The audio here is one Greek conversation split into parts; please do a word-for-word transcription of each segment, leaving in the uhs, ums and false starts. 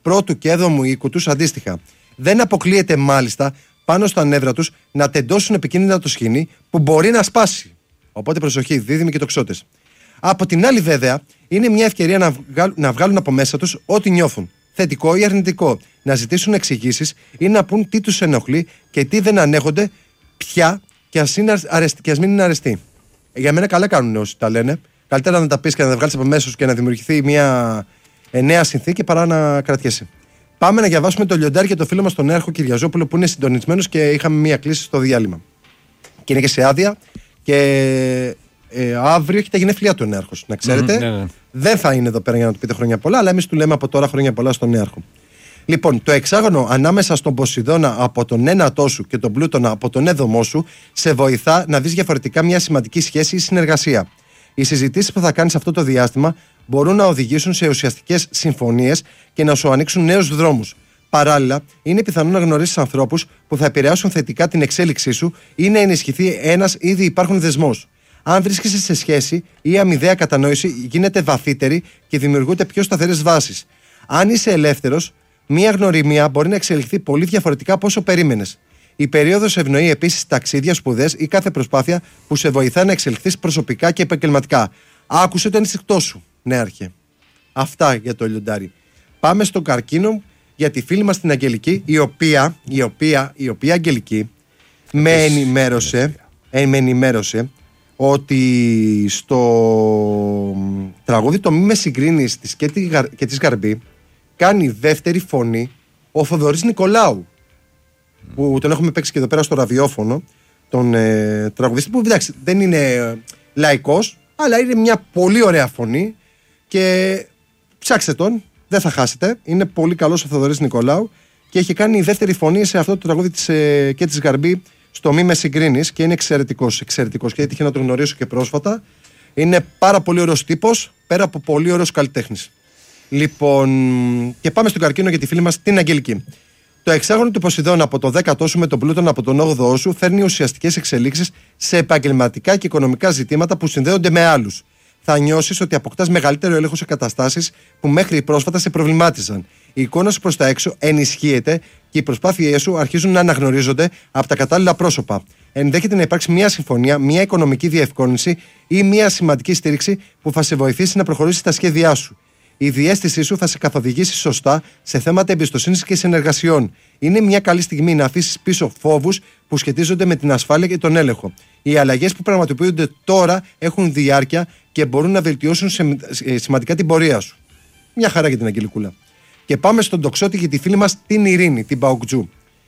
πρώτου και έβδομου οίκου τους αντίστοιχα. Δεν αποκλείεται μάλιστα πάνω στα νεύρα τους να τεντώσουν επικίνδυνα το σχοινί που μπορεί να σπάσει. Οπότε προσοχή, δίδυμοι και τοξότες. Από την άλλη, βέβαια, είναι μια ευκαιρία να βγάλουν, να βγάλουν από μέσα τους ό,τι νιώθουν. Θετικό ή αρνητικό. Να ζητήσουν εξηγήσεις ή να πούν τι τους ενοχλεί και τι δεν ανέχονται πια και ας, είναι αρεσ... και ας μην είναι αρεστοί. Για μένα καλά κάνουν όσοι τα λένε. Καλύτερα να τα πεις και να τα βγάλεις από μέσα σου και να δημιουργηθεί μια νέα συνθήκη παρά να κρατιέσαι. Πάμε να διαβάσουμε το λιοντάρι και το φίλο μας τον Νέαρχο Κυριαζόπουλο που είναι συντονισμένος και είχαμε μια κλίση στο διάλειμμα. Και είναι και σε άδεια και ε, αύριο έχει τα γενέθλιά του Νέαρχος. Να ξέρετε, mm, ναι, ναι. Δεν θα είναι εδώ πέρα για να του πείτε χρόνια πολλά, αλλά εμείς του λέμε από τώρα χρόνια πολλά στον Νέαρχο. Λοιπόν, το εξάγωνο ανάμεσα στον Ποσειδώνα από τον ένατό σου και τον Πλούτονα από τον έδωμό σου σε βοηθά να δεις διαφορετικά μια σημαντική σχέση ή συνεργασία. Οι συζητήσεις που θα κάνεις αυτό το διάστημα μπορούν να οδηγήσουν σε ουσιαστικές συμφωνίες και να σου ανοίξουν νέους δρόμους. Παράλληλα, είναι πιθανό να γνωρίσεις ανθρώπους που θα επηρεάσουν θετικά την εξέλιξή σου ή να ενισχυθεί ένας ήδη υπάρχον δεσμός. Αν βρίσκεσαι σε σχέση, η αμοιβαία κατανόηση γίνεται βαθύτερη και δημιουργούνται πιο σταθερές βάσεις. Αν είσαι ελεύθερος, μία γνωριμία μπορεί να εξελιχθεί πολύ διαφορετικά από όσο περίμενες. Η περίοδος ευνοεί επίσης ταξίδια, σπουδές ή κάθε προσπάθεια που σε βοηθά να εξελιχθείς προσωπικά και επαγγελματικά. Άκουσε το ενστικτό σου, Νέαρχε. Αυτά για το λιοντάρι. Πάμε στον Καρκίνο για τη φίλη μας την Αγγελική, η οποία, η οποία, η οποία Αγγελική με ενημέρωσε, ε, με ενημέρωσε ότι στο τραγούδι το «Μη με συγκρίνεις» της και της Γαρμπή κάνει δεύτερη φωνή ο Θοδωρής Νικολάου, που τον έχουμε παίξει και εδώ πέρα στο ραδιόφωνο, τον ε, τραγουδιστή που εντάξει δεν είναι λαϊκός, αλλά είναι μια πολύ ωραία φωνή και ψάξτε τον, δεν θα χάσετε. Είναι πολύ καλός ο Θοδωρής Νικολάου και έχει κάνει δεύτερη φωνή σε αυτό το τραγούδι της ε, και της Γαρμπή στο «Μη με συγκρίνεις» και είναι εξαιρετικός, εξαιρετικός και έτυχε να τον γνωρίσω και πρόσφατα. Είναι πάρα πολύ ωραίος τύπος, πέρα από πολύ ωραίος καλλιτέχνης. Λοιπόν, και πάμε στον Καρκίνο για τη φίλη μας την Αγγελική. Το εξάγωνο του Ποσειδώνα από το δέκατό σου με τον Πλούτονα από τον όγδοό σου φέρνει ουσιαστικές εξελίξεις σε επαγγελματικά και οικονομικά ζητήματα που συνδέονται με άλλους. Θα νιώσεις ότι αποκτάς μεγαλύτερο έλεγχο σε καταστάσεις που μέχρι πρόσφατα σε προβλημάτιζαν. Η εικόνα σου προς τα έξω ενισχύεται και οι προσπάθειές σου αρχίζουν να αναγνωρίζονται από τα κατάλληλα πρόσωπα. Ενδέχεται να υπάρξει μια συμφωνία, μια οικονομική διευκόλυνση ή μια σημαντική στήριξη που θα σε βοηθήσει να προχωρήσεις τα σχέδιά σου. Η διαίσθησή σου θα σε καθοδηγήσει σωστά σε θέματα εμπιστοσύνης και συνεργασιών. Είναι μια καλή στιγμή να αφήσεις πίσω φόβους που σχετίζονται με την ασφάλεια και τον έλεγχο. Οι αλλαγές που πραγματοποιούνται τώρα έχουν διάρκεια και μπορούν να βελτιώσουν σημαντικά την πορεία σου. Μια χαρά για την Αγγελικούλα. Και πάμε στον τοξότη για τη φίλη μας την Ειρήνη, την Παουκτζού.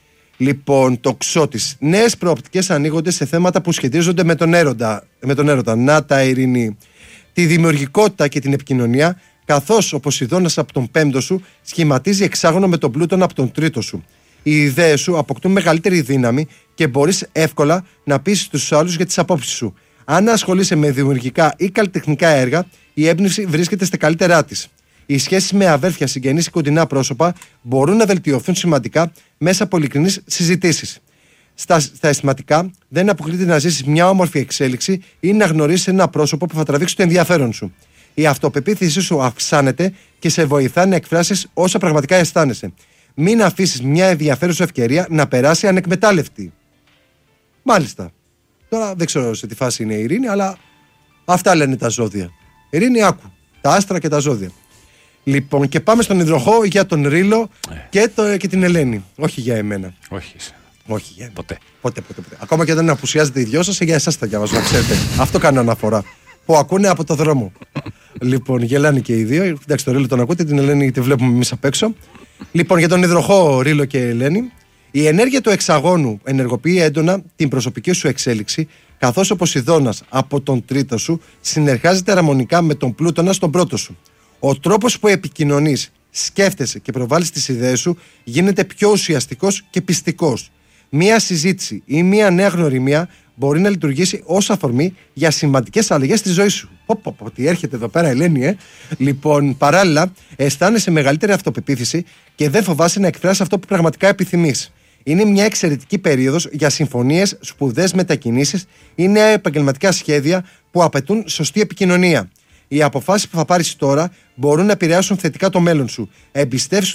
Λοιπόν, τοξότης. Νέες προοπτικές ανοίγονται σε θέματα που σχετίζονται με τον έρωτα. Με τον έρωτα. Να τα Ειρήνη. Τη δημιουργικότητα και την επικοινωνία, καθώς ο Ποσειδώνας από τον πέμπτο σου σχηματίζει εξάγωνο με τον Πλούτονα από τον τρίτο σου. Οι ιδέες σου αποκτούν μεγαλύτερη δύναμη και μπορείς εύκολα να πείσεις τους άλλους για τις απόψεις σου. Αν ασχολείσαι με δημιουργικά ή καλλιτεχνικά έργα, η έμπνευση βρίσκεται στα καλύτερά της. Οι σχέσεις με αδέρφια, συγγενείς ή κοντινά πρόσωπα μπορούν να βελτιωθούν σημαντικά μέσα από ειλικρινείς συζητήσεις. Στα, στα αισθηματικά, δεν αποκλείται να ζήσεις μια όμορφη εξέλιξη ή να γνωρίσεις ένα πρόσωπο που θα τραβήξει το ενδιαφέρον σου. Η αυτοπεποίθησή σου αυξάνεται και σε βοηθά να εκφράσεις όσα πραγματικά αισθάνεσαι. Μην αφήσεις μια ενδιαφέρουσα ευκαιρία να περάσει ανεκμετάλλευτη. Μάλιστα. Τώρα δεν ξέρω σε τι φάση είναι η Ειρήνη, αλλά αυτά λένε τα ζώδια. Ειρήνη, άκου. Τα άστρα και τα ζώδια. Λοιπόν, και πάμε στον υδροχό για τον Ρήλο ε. και, το, και την Ελένη. Όχι για εμένα. Όχι. Όχι για εμένα. Ποτέ. Ποτέ, ποτέ, ποτέ. Ακόμα και όταν απουσιάζετε οι δυο σας, για εσάς τα διαβάζω, να ξέρετε. Αυτό κάνω αναφορά. Που ακούνε από το δρόμο. Λοιπόν, γελάνε και οι δύο. Εντάξει, τον Ρήλο τον ακούτε, την Ελένη τη βλέπουμε εμείς απ' έξω. Λοιπόν, για τον υδροχό Ρήλο και Ελένη, η ενέργεια του εξαγώνου ενεργοποιεί έντονα την προσωπική σου εξέλιξη, καθώς ο Ποσειδώνας από τον τρίτο σου συνεργάζεται αρμονικά με τον Πλούτονα στον πρώτο σου. Ο τρόπος που επικοινωνείς, σκέφτεσαι και προβάλλεις τις ιδέες σου γίνεται πιο ουσιαστικός και πιστικός. Μία συζήτηση ή μία νέα γνωριμία μπορεί να λειτουργήσει ως αφορμή για σημαντικές αλλαγές στη ζωή σου. Πω, πω, πω, τι έρχεται εδώ πέρα, Ελένη, ε. Λοιπόν, παράλληλα, αισθάνεσαι μεγαλύτερη αυτοπεποίθηση και δεν φοβάσαι να εκφράσεις αυτό που πραγματικά επιθυμείς. Είναι μια εξαιρετική περίοδος για συμφωνίες, σπουδές, μετακινήσεις ή νέα επαγγελματικά σχέδια που απαιτούν σωστή επικοινωνία. Οι αποφάσεις που θα πάρεις τώρα μπορούν να επηρεάσουν θετικά το μέλλον σου. Εμπιστεύσου